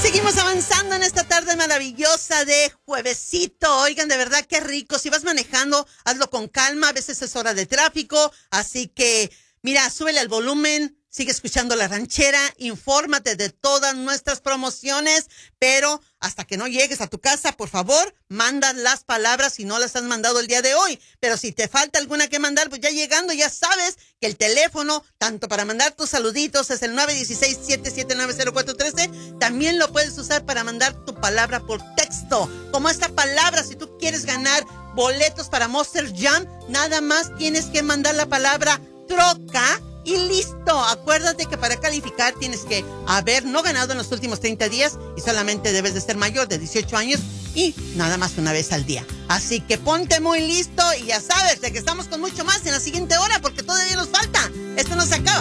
Seguimos avanzando en esta tarde maravillosa de juevesito. Oigan, de verdad, qué rico. Si vas manejando, hazlo con calma. A veces es hora de tráfico. Así que, mira, súbele al volumen. Sigue escuchando La Ranchera. Infórmate de todas nuestras promociones. Pero hasta que no llegues a tu casa, por favor, manda las palabras si no las has mandado el día de hoy. Pero si te falta alguna que mandar, pues ya llegando, ya sabes que el teléfono, tanto para mandar tus saluditos, es el 916-779-0413. También lo puedes usar para mandar tu palabra por texto. Como esta palabra, si tú quieres ganar boletos para Monster Jam, nada más tienes que mandar la palabra troca y listo. Acuérdate que para calificar tienes que haber no ganado en los últimos 30 días y solamente debes de ser mayor de 18 años y nada más una vez al día. Así que ponte muy listo y ya sabes de que estamos con mucho más en la siguiente hora porque todavía nos falta. Esto no se acaba.